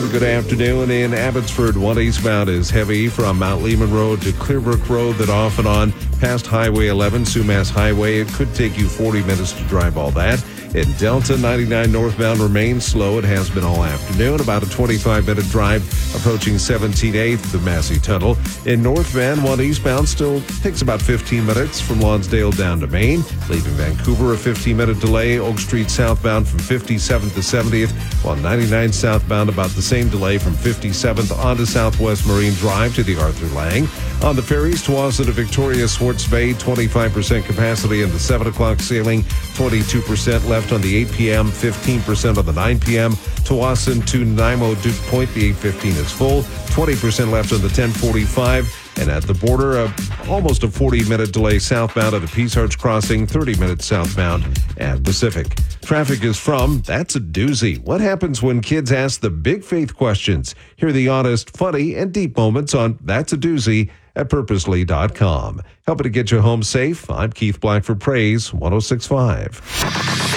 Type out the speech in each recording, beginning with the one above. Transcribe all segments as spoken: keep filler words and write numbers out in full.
And good afternoon. In Abbotsford, one eastbound is heavy from Mount Lehman Road to Clearbrook Road, that off and on past Highway eleven, Sumas Highway. It could take you forty minutes to drive all that. In Delta, ninety-nine northbound remains slow. It has been all afternoon. About a twenty-five minute drive approaching seventeen eighth, the Massey Tunnel. In North Van, one eastbound still takes about fifteen minutes from Lonsdale down to Maine. Leaving Vancouver, a fifteen minute delay. Oak Street southbound from fifty-seventh to seventieth, while ninety-nine southbound about the same delay from fifty-seventh onto Southwest Marine Drive to the Arthur Lang. On the ferries, Tawasin to Victoria, Swartz Bay, twenty-five percent capacity in the seven o'clock sailing, twenty-two percent left on the eight p.m., fifteen percent on the nine p.m. Tawasin to Nanaimo, Duke Point, the eight fifteen is full, twenty percent left on the ten forty-five. And at the border, uh, almost a forty minute delay southbound at the Peace Arch Crossing, thirty minutes southbound at Pacific. Traffic is from That's a Doozy. What happens when kids ask the big faith questions? Hear the honest, funny, and deep moments on That's a Doozy at purposely dot com. Helping to get you home safe, I'm Keith Black for Praise one oh six point five.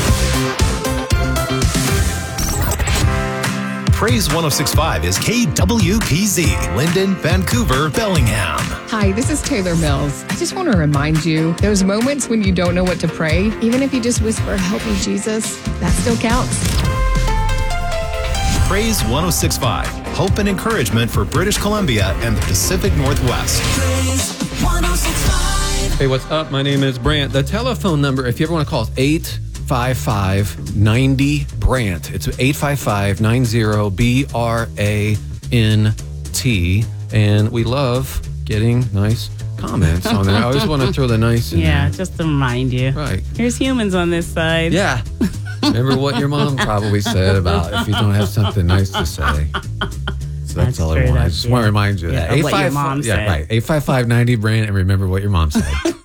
Praise one oh six point five is K W P Z, Linden, Vancouver, Bellingham. Hi, this is Taylor Mills. I just want to remind you, those moments when you don't know what to pray, even if you just whisper, "Help me, Jesus," that still counts. Praise one oh six point five, hope and encouragement for British Columbia and the Pacific Northwest. Praise one oh six point five. Hey, what's up? My name is Brant. The telephone number, if you ever want to call, is eight five five, nine zero, Brant. It's eight five five, nine zero, B R A N T. And we love getting nice comments on there. I always want to throw the nice in Yeah, there. just to remind you. Right. Here's humans on this side. Yeah. Remember what your mom probably said about if you don't have something nice to say. So that's, That's all I true, want. I that's- just want to yeah. remind you Yeah, that. of what your mom yeah, said. right. eight five five, nine zero, Brand, and remember what your mom said.